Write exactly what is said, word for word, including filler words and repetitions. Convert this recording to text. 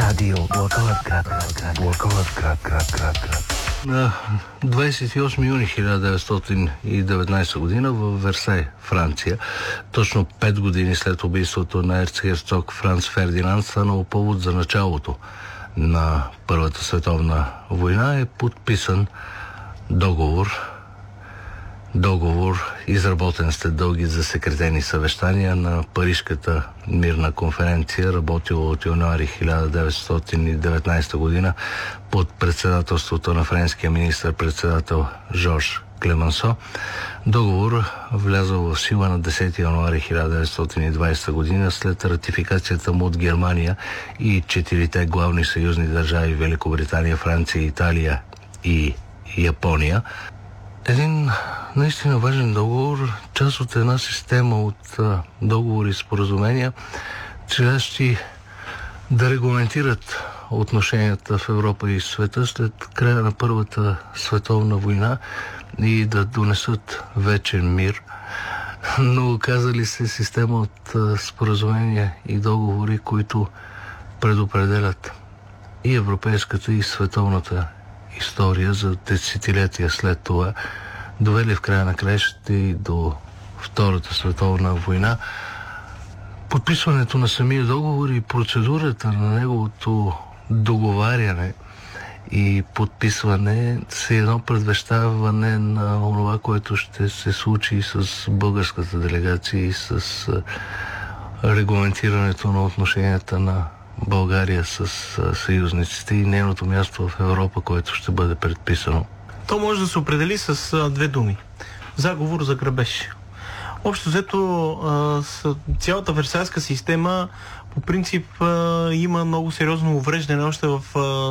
Радио Благоевград. Благоевград, град, град, град. На двадесет и осми юни хиляда деветстотин и деветнадесета година в Версай, Франция, точно пет години след убийството на ерцгерцог Франц Фердинанд, станало повод за началото на Първата световна война, е подписан договор договор, изработен след дълги засекретени съвещания на Парижката мирна конференция, работила от януари хиляда деветстотин и деветнадесета година под председателството на френския министър-председател Жорж Клемансо. Договор влязъл в сила на десети януари хиляда деветстотин и двадесета година след ратификацията му от Германия и четирите главни съюзни държави Великобритания, Франция, Италия и Япония. Един наистина важен договор, част от една система от а, договори и споразумения, целящи да регламентират отношенията в Европа и света след края на Първата световна война и да донесат вечен мир. Но оказали се система от а, споразумения и договори, които предопределят и европейската, и световната история за десетилетия след това, довели в края на краищата и до Втората световна война. Подписването на самия договор и процедурата на неговото договаряне и подписване са едно предвещаване на това, което ще се случи с българската делегация и с регламентирането на отношенията на България с съюзниците и нейното място в Европа, което ще бъде предписано. То може да се определи с а, две думи. Заговор за грабеж. Общо взето цялата версайска система по принцип а, има много сериозно увреждане още в а,